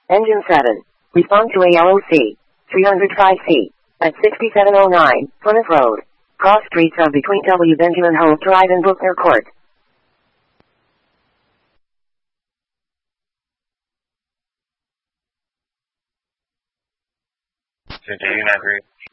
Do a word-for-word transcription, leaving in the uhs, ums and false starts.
Engine seven. Respond to A L O C. three oh five C. At sixty-seven oh nine, Plymouth Road. Cross streets of between W. Benjamin Holt Drive and Buchner Court. Continue, Nagri.